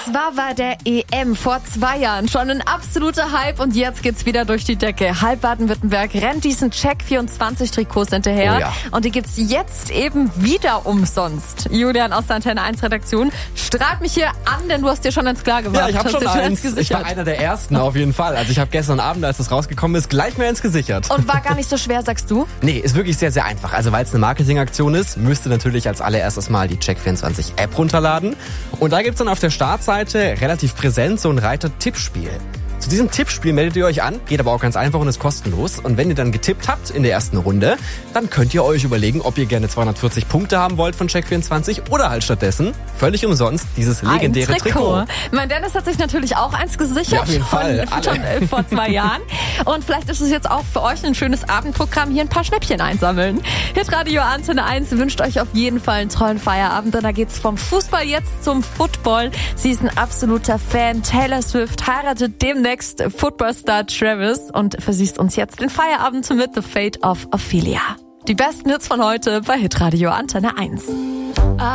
Es war bei der EM vor 2 Jahren schon ein absoluter Hype und jetzt geht's wieder durch die Decke. Halb Baden-Württemberg rennt diesen Check24 Trikots hinterher. Oh ja. Und die gibt's jetzt eben wieder umsonst. Julian aus der Antenne 1 Redaktion strahlt mich hier an, denn du hast dir schon eins klar gemacht. Ja, ich habe schon eins. Gesichert. Ich war einer der ersten auf jeden Fall. Also ich habe gestern Abend, als das rausgekommen ist, gleich mir eins gesichert. Und war gar nicht so schwer, sagst du? Nee, ist wirklich sehr, sehr einfach. Also weil es eine Marketingaktion ist, müsst ihr natürlich als allererstes mal die Check24 App runterladen. Und da gibt's dann auf der Startseite relativ präsent so ein Reiter Tippspiel. Zu diesem Tippspiel meldet ihr euch an, geht aber auch ganz einfach und ist kostenlos. Und wenn ihr dann getippt habt in der ersten Runde, dann könnt ihr euch überlegen, ob ihr gerne 240 Punkte haben wollt von Check24 oder halt stattdessen völlig umsonst dieses legendäre Trikot. Mein Dennis hat sich natürlich auch eins gesichert. Ja, auf jeden Fall. Schon vor 2 Jahren. Und vielleicht ist es jetzt auch für euch ein schönes Abendprogramm, hier ein paar Schnäppchen einsammeln. Hitradio Antenne 1 wünscht euch auf jeden Fall einen tollen Feierabend. Und da geht's vom Fußball jetzt zum Football. Sie ist ein absoluter Fan. Taylor Swift heiratet demnächst Footballstar Travis und versüßt uns jetzt den Feierabend mit The Fate of Ophelia. Die besten Hits von heute bei Hitradio Antenne 1.